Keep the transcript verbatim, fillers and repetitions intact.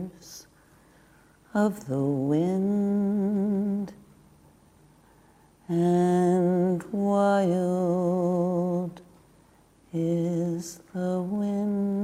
whispers of the wind, and wild is the wind.